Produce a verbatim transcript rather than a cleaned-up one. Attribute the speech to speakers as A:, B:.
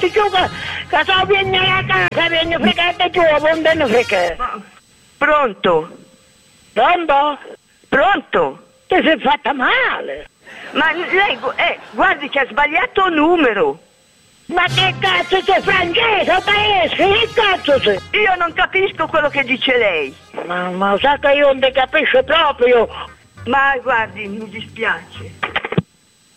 A: fregate giù che, che so vieni a casa, vieni fregate giù, non vieni fregate.
B: Pronto?
A: Pronto?
B: Pronto?
A: Ti sei fatta male.
B: Ma lei, eh, guardi che ha sbagliato numero.
A: Ma che cazzo sei francese o paese? Che cazzo sei?
B: Io non capisco quello che dice lei.
A: Ma, ma sa che io non ti capisco proprio.
B: Ma guardi, mi dispiace.